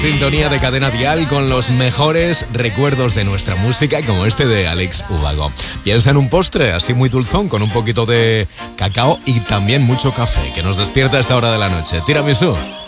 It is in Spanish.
sintonía de Cadena Dial con los mejores recuerdos de nuestra música, como este de Alex Ubago. Piensa en un postre así muy dulzón, con un poquito de cacao y también mucho café, que nos despierta a esta hora de la noche. Tiramisú.